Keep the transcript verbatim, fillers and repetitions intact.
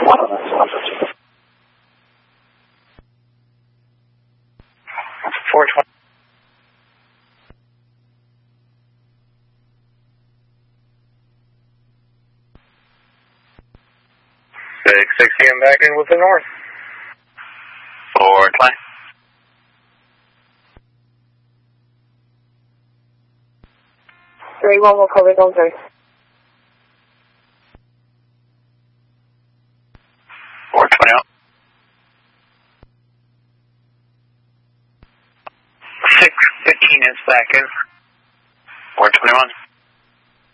four twenty. six sixty, I'm back in with the north. four twenty. three one will cover on through. four twenty out. six fifteen is back in. four twenty-one.